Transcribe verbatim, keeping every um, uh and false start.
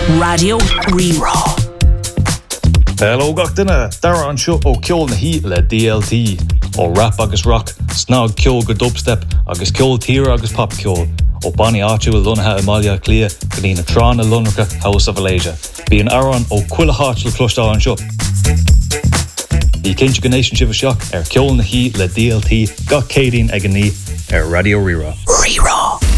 Radio Rerá. Hello gach duine, dara an seo ó ceol na hí le D L T, ó rap agus rock, snog ceol go dubstep, agus ceol tíre agus pop ceol, ó Bonnie áitiú il lunathe Amalia Clia, go dtína trán a lunracha House of Alasia. Bí an aran ó cuila hátil clúistá an seo. Bhí cinnte go nation sibh seach ar ceol na hí le D L T, gach cédín ag an ní ar Radio Rerá. Rerá.